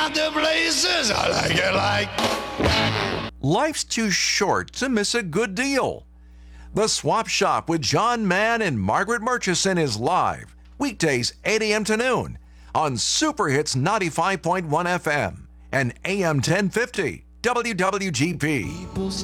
The places I like it like. Life's too short to miss a good deal. The Swap Shop with John Mann and Margaret Murchison is live, weekdays 8 a.m. to noon on Super Hits 95.1 FM and AM 1050 WWGP.